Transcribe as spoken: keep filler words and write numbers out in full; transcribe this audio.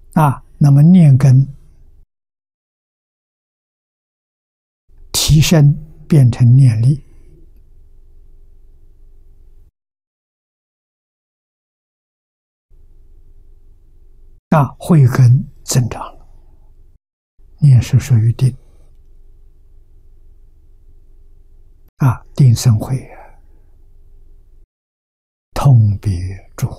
啊，那么念根提升变成念力，啊，慧根增长了，念是属于定，啊，定生慧。